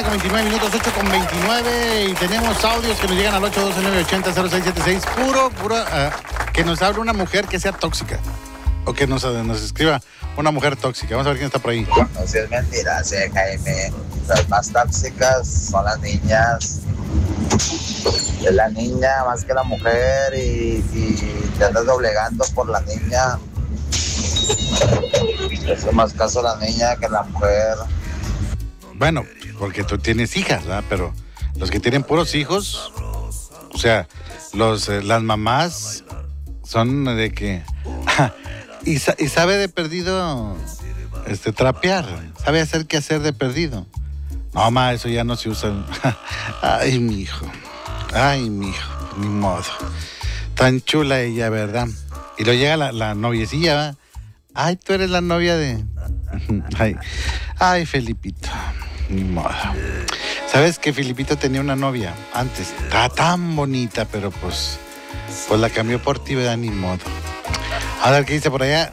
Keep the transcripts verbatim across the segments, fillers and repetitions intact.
con veintinueve minutos, ocho con veintinueve, y tenemos audios que nos llegan al ocho uno dos nueve ocho cero cero seis siete seis. Puro, puro, uh, que nos hable una mujer que sea tóxica. O que nos, nos escriba una mujer tóxica. Vamos a ver quién está por ahí. No, si es mentira, sí, Jaime. Las más tóxicas son las niñas. Es la niña más que la mujer y, y te andas doblegando por la niña. Es más caso la niña que la mujer. Bueno, porque tú tienes hijas, ¿verdad? Pero los que tienen puros hijos, o sea, los, eh, las mamás son de que... y, y sabe de perdido este, trapear, sabe hacer qué hacer de perdido. No, ma, eso ya no se usa. Ay, mi hijo, ay, mi hijo, ni modo. Tan chula ella, ¿verdad? Y luego llega la, la noviecilla, ¿verdad? Ay, tú eres la novia de... Ay, ay, Felipito, ni modo. ¿Sabes que Felipito tenía una novia antes? Estaba tan bonita, pero pues, pues la cambió por ti, ¿verdad? Ni modo. A ver, ¿qué dice por allá?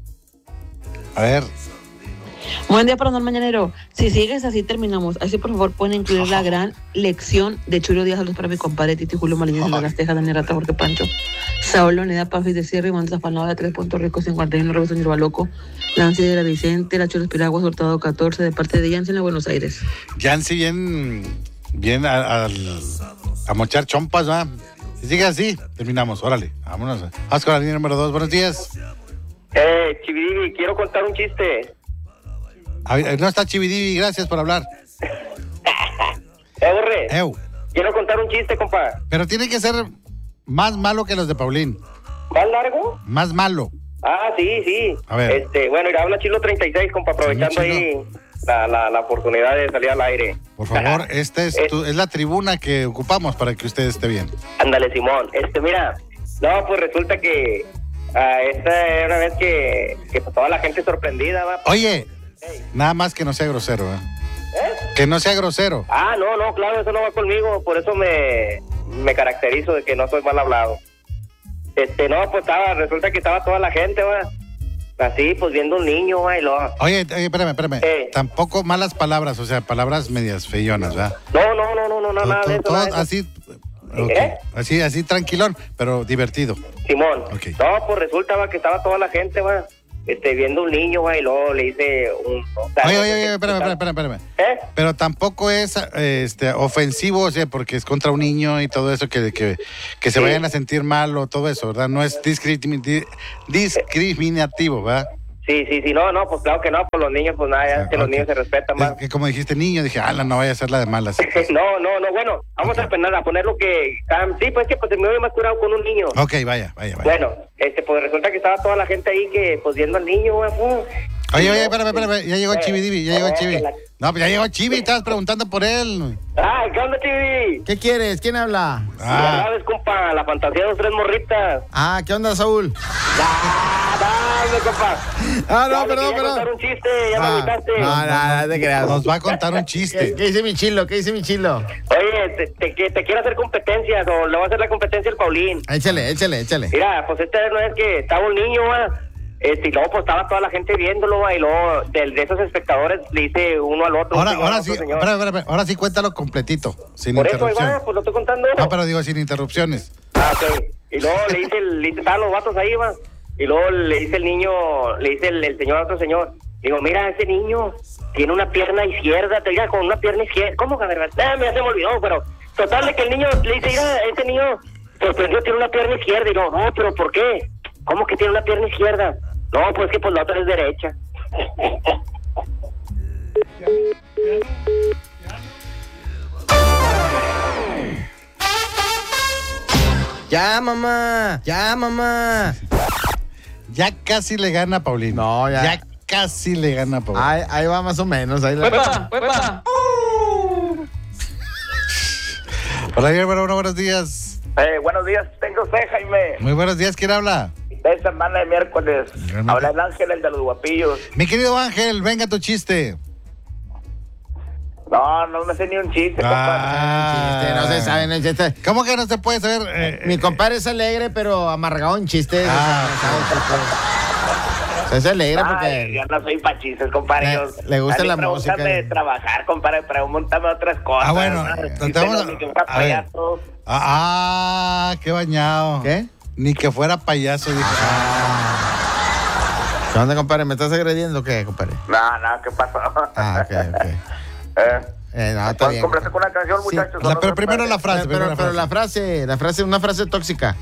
A ver. Buen día, Paranormal Mañanero. Si sigues así, terminamos. Así, por favor, pueden incluir la gran lección de Chulo Díaz. Saludos para mi compadre Titi Julio Maliñez de la Gasteja, Dani Rata, Jorge Pancho, Saúl Leonida, Pafis de Sierra y Montes Afanado de tres Puerto Rico, cincuenta y uno, Robinson Yerbaloco, Lancy de la Vicente, La Chula Espiraguas, Hurtado catorce, de parte de Jansen de Buenos Aires. Jansen bien, bien a, a, a mochar chompas, ¿va? Si sigue así, terminamos. Órale, vámonos. Vamos con la línea número dos. Buenos días. Eh, Chividivi, quiero contar un chiste. A ver, no está Chividivi, gracias por hablar. Eh, Borre. Eu. Quiero contar un chiste, compa. Pero tiene que ser más malo que los de Paulín. ¿Más largo? Más malo. Ah, sí, sí. A ver. Este, bueno, irá habla Chilo treinta y seis, compa, aprovechando ahí la, la, la oportunidad de salir al aire. Por favor, esta es, tu, es la tribuna que ocupamos para que usted esté bien. Ándale, Simón. Este, mira, no, pues resulta que uh, esta era una vez que, que pues, toda la gente sorprendida, va. Oye, hey. Nada más que no sea grosero, ¿eh? ¿Eh? Que no sea grosero. Ah, no, no, claro, eso no va conmigo, por eso me, me caracterizo de que no soy mal hablado. Este, no, pues estaba, resulta que estaba toda la gente, va. Así, pues viendo un niño, va, y lo... Oye, oye, espérame, espérame. Eh. Tampoco malas palabras, o sea, palabras medias feyonas, ¿verdad? No, no, no, no, no, no, nada de eso. Todo Nada de eso. así, okay. ¿Eh? así, así tranquilón, pero divertido. Simón. Okay. No, pues resulta, va, que estaba toda la gente, va, este, viendo un niño, va, y luego le hice un... O sea, Oye, oye, oye, espérame, espérame, espérame. ¿Eh? Pero tampoco es este, ofensivo, o sea, porque es contra un niño y todo eso, que, que, que se Sí. vayan a sentir mal o todo eso, ¿verdad? No es discrimin- discriminativo, ¿verdad? Sí, sí, sí, no, no, pues claro que no, pues los niños, pues nada, ya es que los Ok. niños se respetan más. Es que como dijiste niño, dije, ah, no vaya a ser la de malas. No, no, no, bueno, vamos a poner, a poner lo que... um, sí, pues que pues me voy más curado con un niño. Ok, vaya, vaya, vaya. Bueno, este, pues resulta que estaba toda la gente ahí que, pues viendo al niño, güey. Oye, oye, espérame, espérame, ya llegó Eh, Chividivi, ya llegó eh, Chivi. que la- No, pues ya llegó Chivi, estabas preguntando por él. ¡Ay, qué onda, Chivi! ¿Qué quieres? ¿Quién habla? Ya Ah, sabes, compa, la fantasía de los tres morritas. Ah, ¿qué onda, Saúl? ¡Ah, dale, compa! Ah, Ya no, le perdón, quería contar perdón. un chiste, ya me Ah, agüitaste. no, no, no te creas. nos va a contar un ¿Qué, chiste. qué dice mi chilo? ¿Qué dice mi chilo? Oye, te, te, que- te quiero hacer competencias, o le voy a hacer la competencia al Paulín. Échale, échale, échale. Mira, pues esta no es que estaba un niño, va. Este, y luego pues estaba toda la gente viéndolo, va, y luego de, de esos espectadores le dice uno al otro. Ahora, un señor ahora a sí, otro señor. espérame, espérame, ahora sí cuéntalo completito, sin Por eso, ahí interrupción. va, pues lo estoy contando. No, pero digo sin interrupciones. Ah, ok. Y luego le dice, el, le dice, estaban los vatos ahí, va. Y luego le dice el niño, le dice el, el señor a otro señor. Digo, mira, ese niño tiene una pierna izquierda, te diga, con una pierna izquierda. ¿Cómo que verdad? Ah, me se me olvidó, pero total de que el niño le dice, mira, ese niño sorprendió, tiene una pierna izquierda. Y no, no, pero ¿por qué? ¿Cómo que tiene una pierna izquierda? No, pues que pues la otra es derecha. Ya, mamá. Ya, mamá. Ya casi le gana a Paulino. No, ya. Ya casi le gana a Paulino. Ahí, ahí va más o menos. Ahí la... ¡Huepa! ¡Huepa! Hola, hermano, buenos días. Eh, buenos días, tengo usted, Jaime. Muy buenos días, ¿quién habla? Es semana de miércoles. Realmente. Habla el Ángel, el de los guapillos. Mi querido Ángel, venga tu chiste. No, no me sé ni un chiste, Ah. Chiste, no se sabe, no chiste. ¿Cómo que no se puede saber? Eh, Mi compadre es alegre, pero amargado en chistes. Ah. O sea, no sabe Se hace alegre Ay, porque yo no soy pachistas, compadre. Le- Yo- le gusta a mí la pregúntame música. de trabajar, compadre, pregúntame otras cosas. Ah, bueno, ¿no? te- Y te vamos a- pero ni que fuera a ver. payaso. Ah, ah, qué bañado. ¿Qué? Ni que fuera payaso, dijo. ¿Qué onda, compadre? ¿Me estás agrediendo o qué, compadre? No, no, ¿qué pasó? Ah, ok, ok. ¿Eh? Eh, no, está ¿Puedes bien. complacer con una canción, Sí, muchachos? La- ¿O no pero se primero puede? la frase, Pero, primero pero, la pero la frase. frase, la frase, una frase tóxica.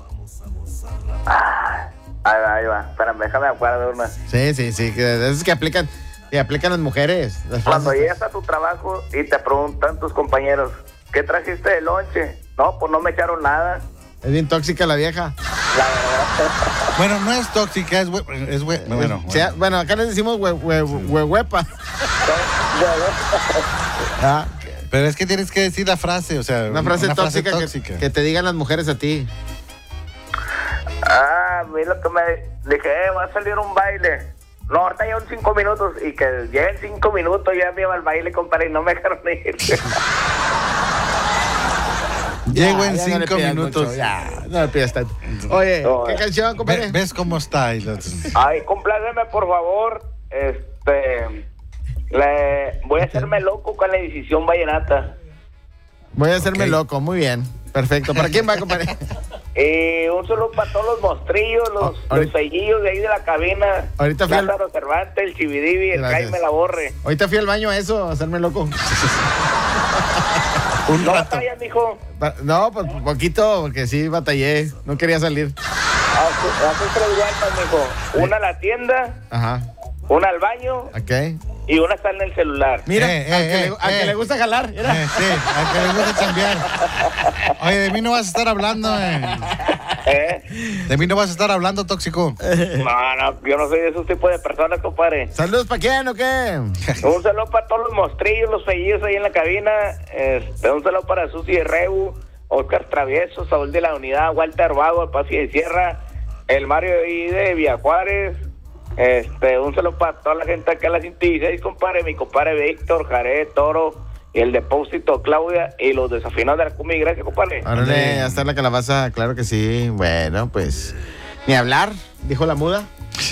Ahí va, ahí va. Espérame, déjame acuerdo de una. Sí, sí, sí, que de esas que aplican, que aplican las mujeres. Las Cuando frases- llegas a tu trabajo y te preguntan tus compañeros, ¿qué trajiste de lonche? No, pues no me echaron nada. Es bien tóxica la vieja. La verdad. Bueno, no es tóxica, es hue- es hue- bueno, O sea, bueno. bueno, acá les decimos hue- hue- hue- huepa. Ah, Pero es que tienes que decir la frase, o sea, una frase tóxica, que- tóxica. Que, te digan las mujeres a ti. Ah, mira lo que me dije, eh, va a salir un baile. No, ahorita llevan cinco minutos y que lleguen cinco minutos ya me iba al baile, compadre, y no me dejaron ir. Llego Ya, en ya no le cinco pidas minutos. mucho, ya, no le pidas tanto. Oye, No, ¿qué eh. canción, compadre? Ve- ¿Ves cómo está? Y lo- Ay, compláceme, por favor. Este. Le, voy a hacerme loco con la decisión vallenata. Voy a hacerme Ok. loco, muy bien. Perfecto. ¿Para quién va, compadre? Eh, un saludo para todos los mostrillos, los, Oh, ahorita- los sellillos de ahí de la cabina. Ahorita fui al- Lázaro Cervantes, el Chividivi, el Gracias. Jaime Laborre. Ahorita fui al baño a eso, a hacerme loco. Un No rato. batallas, mijo. Pa- No, pues poquito, porque sí batallé. No quería salir. Haces haces tres vueltas, mijo. Una a la tienda, Ajá. una al baño Ok. y una está en el celular. Mira, Eh, al, eh, que, eh, le, al que eh. le gusta jalar. Mira. Eh, sí, al que le gusta chambear. Oye, de mí no vas a estar hablando, eh. ¿Eh? De mí no vas a estar hablando, tóxico. No, no, yo no soy de esos tipos de personas, compadre. ¿Saludos para quién o qué? Un saludo para todos los mostrillos, los fellillos ahí en la cabina. Este, un saludo para Susi de Rebu, Oscar Travieso, Saúl de la Unidad, Walter Vago, el Pasi de Sierra, el Mario ahí de Villa Juárez. Este, un saludo para toda la gente acá en la ciento dieciséis, compadre, mi compadre Víctor, Jared, Toro, y el depósito Claudia, y los desafinados de la cumbia. Gracias, compadre. Órale, ya está la calabaza, claro que sí. Bueno, pues. Ni hablar, dijo la muda.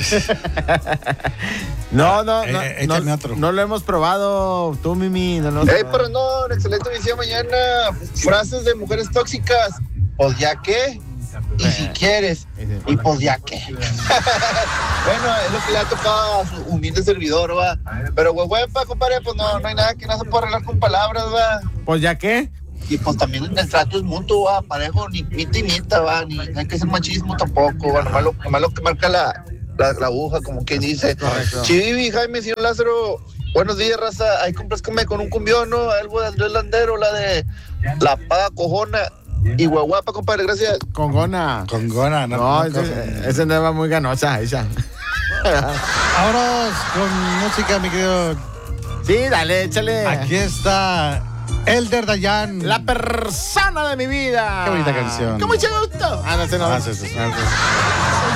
no, no, no, Eh, échame no, otro. no lo hemos probado. Tú, Mimi, no lo hemos Hey, probado. pero no, excelente visión mañana. Frases de mujeres tóxicas. Pues ya qué. Y si quieres. Y pues ya qué. Bueno, es lo que le ha tocado a su humilde servidor, va. Pero, güey, huepa, compadre, pues no, no hay nada que no se pueda arreglar con palabras, va. Pues ya qué. Y pues también el trato es mutuo, va, parejo, ni mita y mita, va, ni no hay que ser machismo tampoco, va, nomás lo, nomás lo que marca la, la, la aguja, como quien dice. Correcto. Chivivi, Jaime, señor Lázaro, buenos días, raza, ahí complázcame con un cumbión, ¿no? Algo de Andrés Landero, la de La Paga Cojona y Guaguapa, compadre, gracias. Con gona. Con gona, no. No, no, ese, ese no va muy ganosa, esa. Vámonos con música, mi querido. Sí, dale, échale. Aquí está Elder Dayan. La persona de mi vida. Qué bonita canción. Con mucho gusto. Ah, no sé, no. Ah, sí, sí, sí.